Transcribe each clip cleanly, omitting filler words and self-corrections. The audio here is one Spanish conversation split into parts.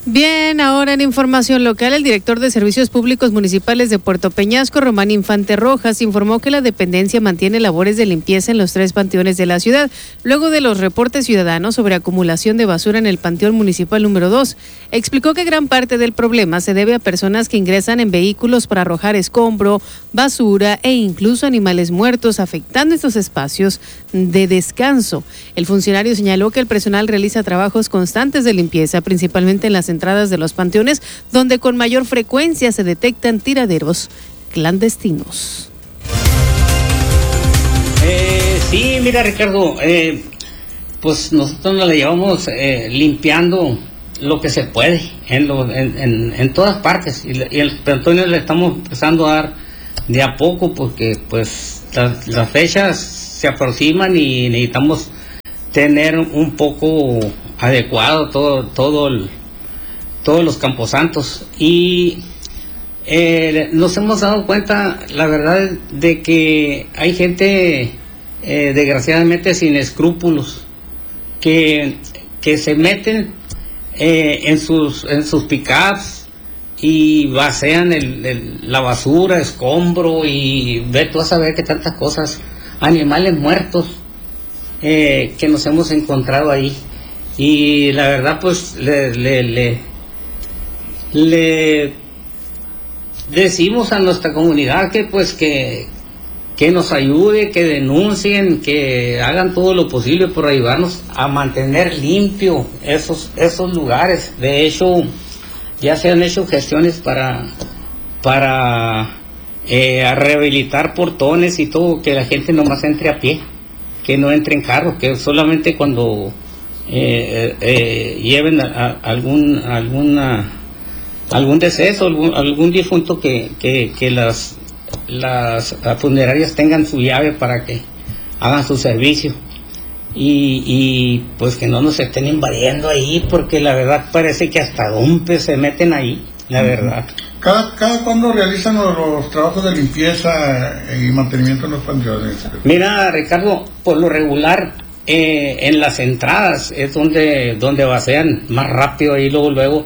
Bien, ahora en información local, el director de Servicios Públicos Municipales de Puerto Peñasco, Román Infante Rojas, informó que la dependencia mantiene labores de limpieza en los 3 panteones de la ciudad, luego de los reportes ciudadanos sobre acumulación de basura en el Panteón Municipal número 2. Explicó que gran parte del problema se debe a personas que ingresan en vehículos para arrojar escombro, basura e incluso animales muertos, afectando estos espacios de descanso. El funcionario señaló que el personal realiza trabajos constantes de limpieza, principalmente en las entradas de los panteones, donde con mayor frecuencia se detectan tiraderos clandestinos. Sí, mira, Ricardo, pues nosotros nos la llevamos limpiando lo que se puede en todas partes, y el panteón le estamos empezando a dar de a poco, porque pues las fechas se aproximan y necesitamos tener un poco adecuado todos los camposantos, y nos hemos dado cuenta, la verdad, de que hay gente desgraciadamente sin escrúpulos que se meten en sus pickups y vacían la basura, escombro, y ve tú a saber que tantas cosas, animales muertos que nos hemos encontrado ahí. Y la verdad, pues le decimos a nuestra comunidad que nos ayude, que denuncien, que hagan todo lo posible por ayudarnos a mantener limpio esos lugares. De hecho, ya se han hecho gestiones para rehabilitar portones y todo, que la gente nomás entre a pie, que no entre en carro, que solamente cuando lleven algún deceso, algún difunto, que las funerarias tengan su llave para que hagan su servicio, y pues que no nos estén invadiendo ahí, porque la verdad parece que hasta dumpes se meten ahí, la verdad. ¿Cada cuándo realizan los trabajos de limpieza y mantenimiento en los panteones? Mira, Ricardo, por lo regular en las entradas es donde vacían más rápido, ahí luego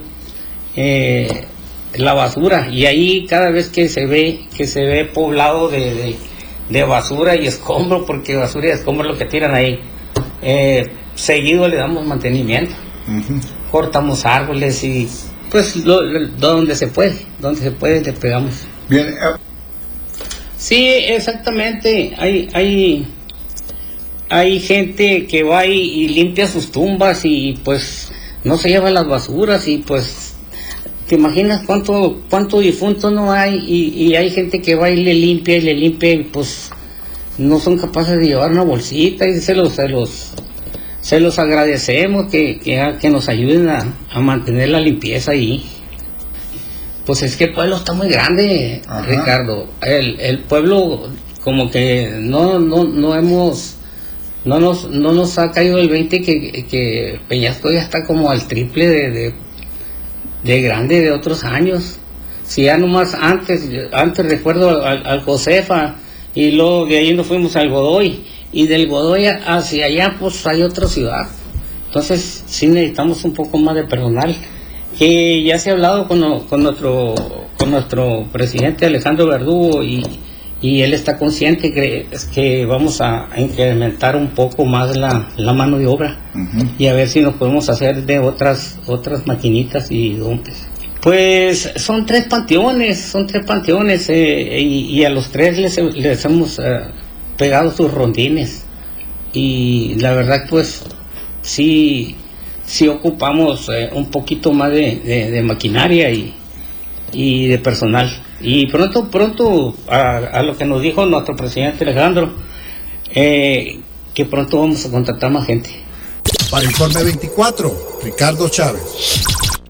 la basura, y ahí cada vez que se ve poblado de basura y escombro, porque basura y escombro es lo que tiran ahí, seguido le damos mantenimiento. Cortamos árboles y pues donde se puede le pegamos. Bien. Sí, exactamente. Hay gente que va y limpia sus tumbas y pues no se lleva las basuras, y pues te imaginas cuánto difunto no hay, y hay gente que va y le limpia y pues no son capaces de llevar una bolsita, y se los agradecemos que nos ayuden a mantener la limpieza ahí. Pues es que el pueblo está muy grande. Ajá. Ricardo, el pueblo como que no nos ha caído el 20 que Peñasco ya está como al triple de grande de otros años. Si ya nomás antes recuerdo al Josefa, y luego de ahí nos fuimos al Godoy, y del Godoy hacia allá pues hay otra ciudad. Entonces sí necesitamos un poco más de personal, que ya se ha hablado con nuestro presidente Alejandro Verdugo, y él está consciente que vamos a incrementar un poco más la mano de obra. Y a ver si nos podemos hacer de otras maquinitas y dompes. Pues son 3 panteones, y a los 3 les hemos pegado sus rondines, y la verdad pues sí ocupamos un poquito más de maquinaria y de personal, y pronto a lo que nos dijo nuestro presidente Alejandro, que pronto vamos a contratar más gente. Para Informe 24, Ricardo Chávez.